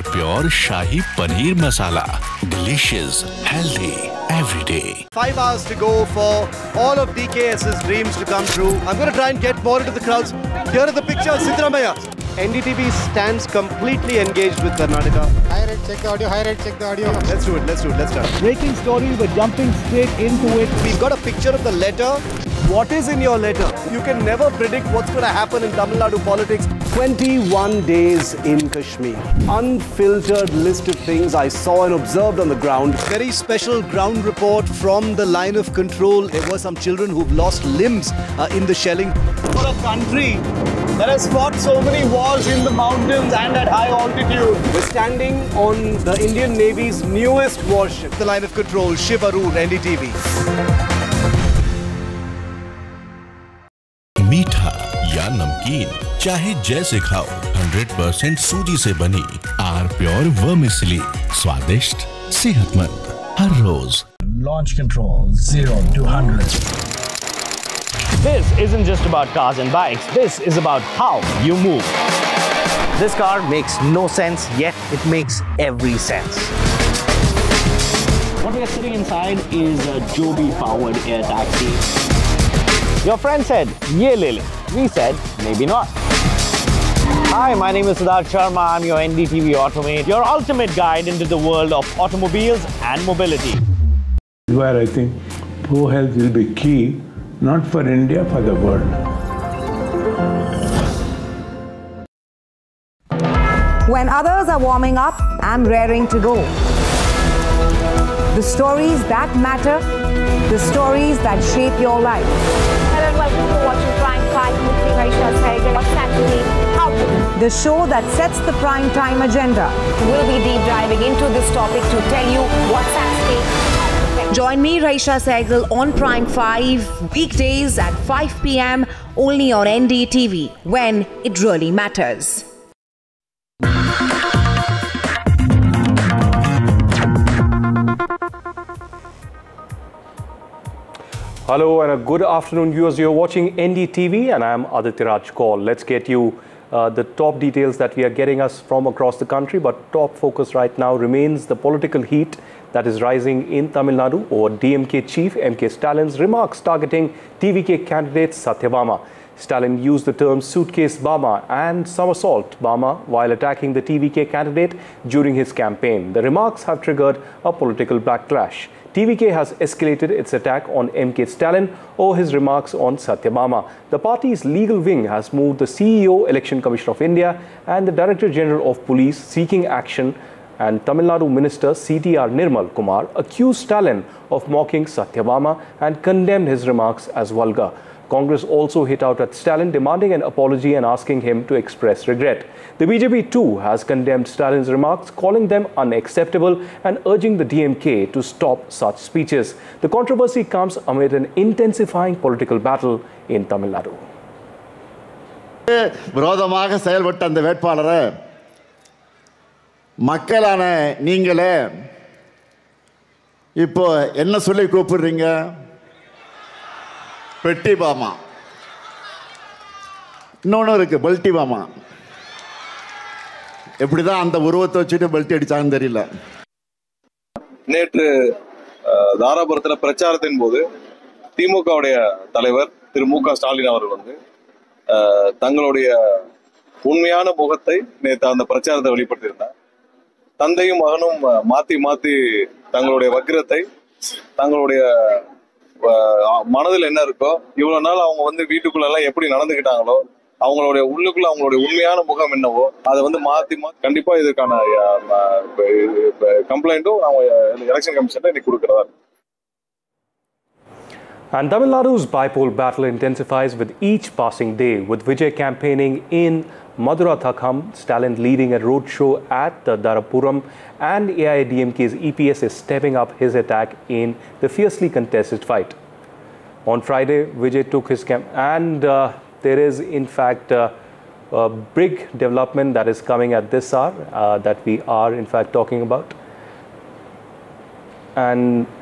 pure Shahi Paneer Masala. Delicious, healthy, every day. 5 hours to go for all of DKS's dreams to come true. I'm going to try and get more into the crowds. Here are the pictures, Siddaramaiah. NDTV stands completely engaged with Karnataka. High rate, check the audio. High rate, check the audio. Let's do it. Let's start. Breaking story, we're jumping straight into it. We've got a picture of the letter. What is in your letter? You can never predict what's going to happen in Tamil Nadu politics. 21 days in Kashmir. Unfiltered list of things I saw and observed on the ground. Very special ground report from the line of control. There were some children who've lost limbs in the shelling. For a country that has fought so many wars in the mountains and at high altitude. We're standing on the Indian Navy's newest warship, the line of control, Shiv Arur, NDTV. मीठा या नमकीन चाहे जैसे खाओ 100% सूजी से बनी are pure vermicelli स्वादिष्ट सेहतमंद हर रोज Launch control 0 to 100. This isn't just about cars and bikes, this is about how you move. This car makes no sense, yet it makes every sense. What we are sitting inside is a Joby-powered air taxi. Your friend said, ye le le. We said, maybe not. Hi, my name is Siddharth Sharma. I'm your NDTV Automate, your ultimate guide into the world of automobiles and mobility. Where I think pro-health will be key, not for India, for the world. When others are warming up, I'm raring to go. The stories that matter, the stories that shape your life. Hello and welcome to watching Prime 5 with me, Raisha Sehgal. What's actually how? The show that sets the prime time agenda. We'll be deep diving into this topic to tell you what's at stake. Join me, Raisha Sehgal, on Prime 5, weekdays at 5 p.m. only on NDTV, when it really matters. Hello and a good afternoon, viewers. You're watching NDTV and I'm Aditya Raj Kaul. Let's get you the top details that we are getting us from across the country, but top focus right now remains the political heat that is rising in Tamil Nadu over DMK chief M.K. Stalin's remarks targeting TVK candidate Satyabama. Stalin used the terms suitcase Bama and somersault Bama while attacking the TVK candidate during his campaign. The remarks have triggered a political backlash. TVK has escalated its attack on M.K. Stalin over his remarks on Satyabama. The party's legal wing has moved the CEO, Election Commission of India, and the Director General of Police seeking action, and Tamil Nadu Minister CTR Nirmal Kumar accused Stalin of mocking Satyabama and condemned his remarks as vulgar. Congress also hit out at Stalin, demanding an apology and asking him to express regret. The BJP too has condemned Stalin's remarks, calling them unacceptable and urging the DMK to stop such speeches. The controversy comes amid an intensifying political battle in Tamil Nadu. விரோதமாக செயல்பட்ட அந்த வேட்பாளரை மக்களான நீங்களே இப்போ என்ன சொல்லி கூப்பிடுறீங்க? பெட்டி பாமா. இன்னொன்று இருக்கு, பெல்ட்டி பாமா. எப்படிதான் அந்த உருவத்தை வச்சுட்டு பெல்ட்டி அடிச்சாங்கன்னு தெரியல. நேற்று தாராபுரத்தில் பிரச்சாரத்தின் போது திமுகவுடைய தலைவர் திரு மு.க. ஸ்டாலின் அவர்கள் தங்களுடைய உண்மையான முகத்தை நேற்று அந்த பிரச்சாரத்தை வெளிப்படுத்தியிருந்தார். தந்தையும் மகனும் மாத்தி மாத்தி தங்களுடைய வக்கிரத்தை, தங்களுடைய மனதில் என்ன இருக்கோ, இவ்வளவு நாள் அவங்க வீட்டுக்குள்ள எல்லாம் எப்படி நடந்துக்கிட்டாங்களோ, அவங்களுடைய உள்ளுக்குள்ள அவங்களுடைய உண்மையான முகம் என்னவோ அதை மாத்தி கண்டிப்பா இதுக்கான கம்ப்ளைண்ட்டும் எலெக்ஷன் கமிஷன் இன்னைக்கு கொடுக்கிறதா. And Tamil Nadu's bipole battle intensifies with each passing day, with Vijay campaigning in Madurathakkam, Stalin leading a roadshow at Darapuram, and AIADMK's EPS is stepping up his attack in the fiercely contested fight. On Friday, Vijay took his camp, and there is in fact a big development that is coming at this hour that we are in fact talking about. And